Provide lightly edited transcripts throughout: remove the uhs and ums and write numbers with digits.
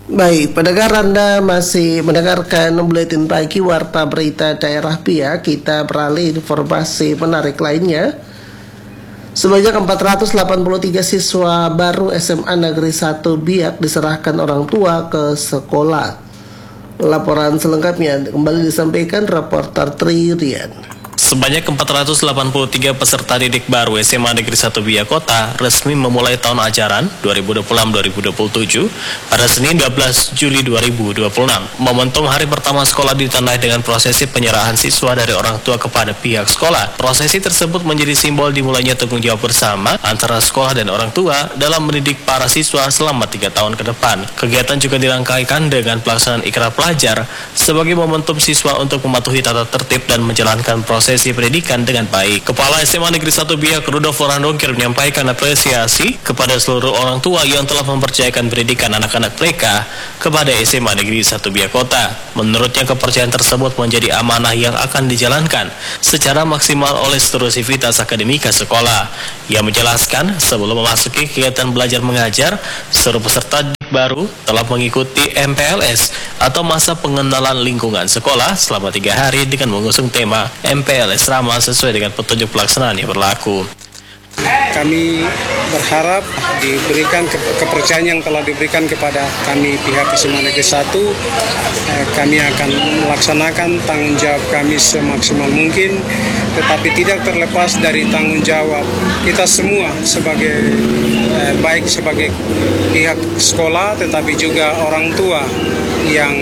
Baik, pendengar Anda masih mendengarkan Buletin Pagi Warta Berita Daerah Biak. Kita beralih informasi menarik lainnya. Sebanyak 483 siswa baru SMA Negeri 1 Biak diserahkan orang tua ke sekolah. Laporan selengkapnya kembali disampaikan reporter Tri Rian. Sebanyak 483 peserta didik baru SMA Negeri 1 Biak Kota resmi memulai tahun ajaran 2026-2027 pada Senin 12 Juli 2026. Momentum hari pertama sekolah ditandai dengan prosesi penyerahan siswa dari orang tua kepada pihak sekolah. Prosesi tersebut menjadi simbol dimulainya tanggung jawab bersama antara sekolah dan orang tua dalam mendidik para siswa selama 3 tahun ke depan. Kegiatan juga dirangkaikan dengan pelaksanaan ikrar pelajar sebagai momentum siswa untuk mematuhi tata tertib dan menjalankan prosesi pendidikan dengan baik. Kepala SMA Negeri 1 Biak Rudolf Randongkir menyampaikan apresiasi kepada seluruh orang tua yang telah mempercayakan pendidikan anak-anak mereka kepada SMA Negeri 1 Biak Kota. Menurutnya kepercayaan tersebut menjadi amanah yang akan dijalankan secara maksimal oleh seluruh sivitas akademika sekolah. Ia menjelaskan sebelum memasuki kegiatan belajar mengajar, seluruh peserta baru telah mengikuti MPLS atau masa pengenalan lingkungan sekolah selama 3 hari dengan mengusung tema MPLS Ramah sesuai dengan petunjuk pelaksanaan yang berlaku. Kami berharap diberikan kepercayaan yang telah diberikan kepada kami pihak SMA Negeri 1. Kami akan melaksanakan tanggung jawab kami semaksimal mungkin, tetapi tidak terlepas dari tanggung jawab kita semua sebagai baik sebagai pihak sekolah, tetapi juga orang tua yang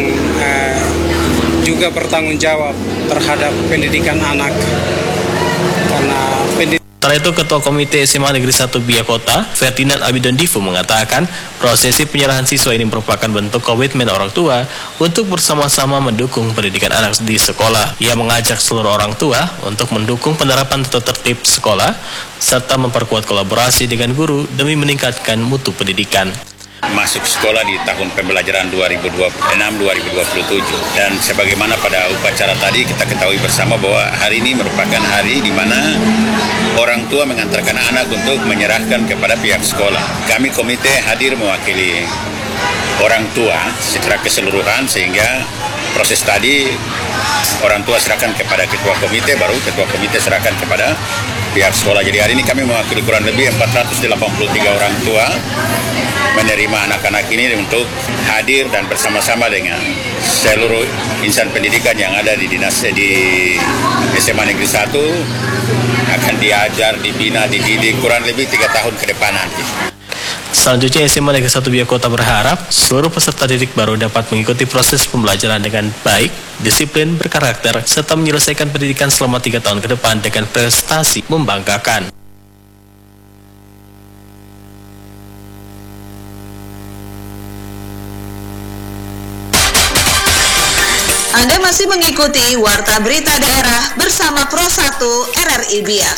juga bertanggung jawab terhadap pendidikan anak. Karena Setelah itu, Ketua Komite SMA Negeri 1 Biak Kota, Ferdinand Abidon Divo mengatakan prosesi penyerahan siswa ini merupakan bentuk komitmen orang tua untuk bersama-sama mendukung pendidikan anak di sekolah. Ia mengajak seluruh orang tua untuk mendukung penerapan tata tertib sekolah serta memperkuat kolaborasi dengan guru demi meningkatkan mutu pendidikan. Masuk sekolah di tahun pembelajaran 2026-2027 dan sebagaimana pada upacara tadi kita ketahui bersama bahwa hari ini merupakan hari di mana orang tua mengantarkan anak untuk menyerahkan kepada pihak sekolah. Kami komite hadir mewakili orang tua secara keseluruhan sehingga proses tadi orang tua serahkan kepada ketua komite, baru ketua komite serahkan kepada pihak sekolah. Jadi hari ini kami mewakili kurang lebih 483 orang tua menerima anak-anak ini untuk hadir dan bersama-sama dengan seluruh insan pendidikan yang ada di SMA Negeri 1 akan diajar, dibina, dididik kurang lebih 3 tahun ke depan nanti. Selanjutnya, SMA Negeri 1 Biak Kota berharap seluruh peserta didik baru dapat mengikuti proses pembelajaran dengan baik, disiplin, berkarakter, serta menyelesaikan pendidikan selama 3 tahun ke depan dengan prestasi membanggakan. Anda masih mengikuti Warta Berita Daerah bersama Pro 1 RRI Biak.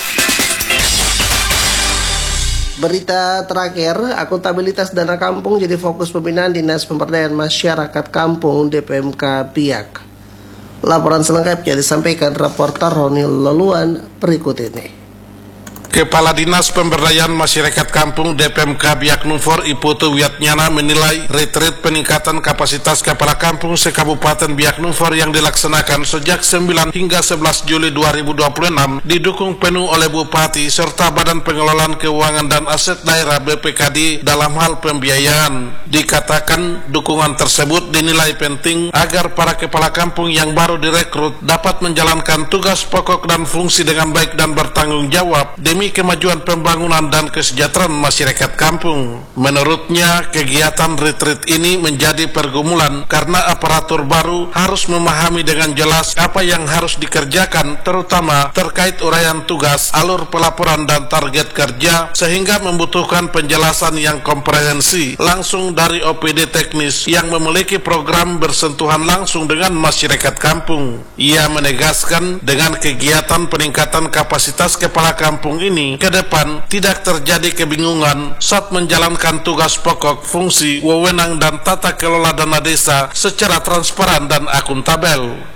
Berita terakhir, akuntabilitas dana kampung jadi fokus pembinaan Dinas Pemberdayaan Masyarakat Kampung DPMK Biak. Laporan selengkapnya disampaikan reporter Roni Leluan berikut ini. Kepala Dinas Pemberdayaan Masyarakat Kampung DPMK Biak Numfor Iputu Wiatnyana menilai retreat peningkatan kapasitas kepala kampung se-Kabupaten Biak Numfor yang dilaksanakan sejak 9 hingga 11 Juli 2026 didukung penuh oleh Bupati serta Badan Pengelolaan Keuangan dan Aset Daerah BPKD dalam hal pembiayaan. Dikatakan dukungan tersebut dinilai penting agar para kepala kampung yang baru direkrut dapat menjalankan tugas pokok dan fungsi dengan baik dan bertanggung jawab demi kemajuan pembangunan dan kesejahteraan masyarakat kampung. Menurutnya, kegiatan retreat ini menjadi pergumulan karena aparatur baru harus memahami dengan jelas apa yang harus dikerjakan, terutama terkait uraian tugas, alur pelaporan dan target kerja, sehingga membutuhkan penjelasan yang komprehensi langsung dari OPD teknis yang memiliki program bersentuhan langsung dengan masyarakat kampung. Ia menegaskan dengan kegiatan peningkatan kapasitas kepala kampung ini ke depan tidak terjadi kebingungan saat menjalankan tugas pokok, fungsi, wewenang dan tata kelola dana desa secara transparan dan akuntabel.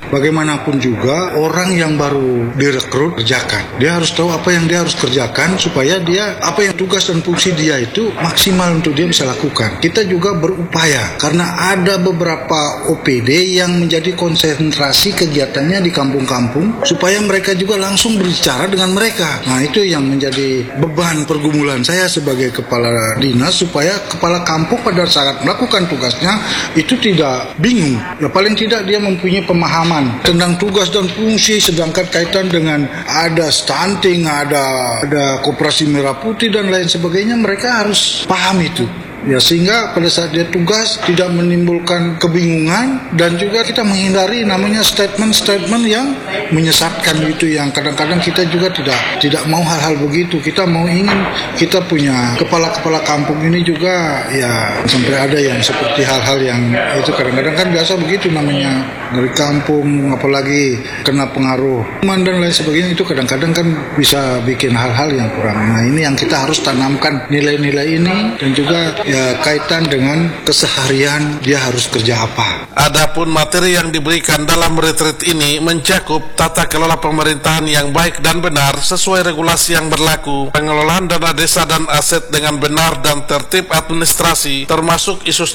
Bagaimanapun juga orang yang baru direkrut kerjakan. Dia harus tahu apa yang dia harus kerjakan supaya dia apa yang tugas dan fungsi dia itu maksimal untuk dia bisa lakukan. Kita juga berupaya karena ada beberapa OPD yang menjadi konsentrasi kegiatannya di kampung-kampung supaya mereka juga langsung berbicara dengan mereka. Nah, itu yang menjadi beban pergumulan saya sebagai kepala dinas supaya kepala kampung pada saat melakukan tugasnya itu tidak bingung. Ya paling tidak dia mempunyai pemahaman tentang tugas dan fungsi, sedangkan kaitan dengan ada stunting, ada koperasi merah putih dan lain sebagainya, mereka harus paham itu. Ya, sehingga pada saat dia tugas tidak menimbulkan kebingungan dan juga kita menghindari namanya statement-statement yang menyesatkan itu, yang kadang-kadang kita juga tidak mau hal-hal begitu. Kita ingin kita punya kepala-kepala kampung ini juga ya sampai ada yang seperti hal-hal yang itu kadang-kadang kan biasa begitu namanya dari kampung, apalagi kena pengaruh teman dan lain sebagainya, itu kadang-kadang kan bisa bikin hal-hal yang kurang. Nah, ini yang kita harus tanamkan nilai-nilai ini dan juga ya kaitan dengan keseharian dia harus kerja apa. Adapun materi yang diberikan dalam retreat ini mencakup tata kelola pemerintahan yang baik dan benar sesuai regulasi yang berlaku, pengelolaan dana desa dan aset dengan benar dan tertib administrasi, termasuk isu